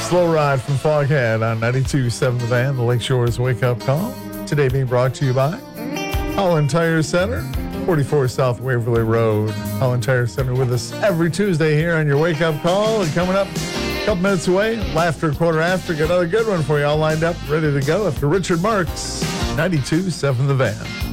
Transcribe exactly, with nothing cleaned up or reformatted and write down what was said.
Slow Ride from Foghat on ninety-two point seven The Van, the Lakeshore's Wake Up Call. Today being brought to you by Holland Tire Center, forty-four South Waverly Road. Holland Tire Center with us every Tuesday here on your Wake Up Call. And coming up a couple minutes away, Laughter Quarter After. Got another good one for you all lined up, ready to go after Richard Marks, ninety-two point seven The Van.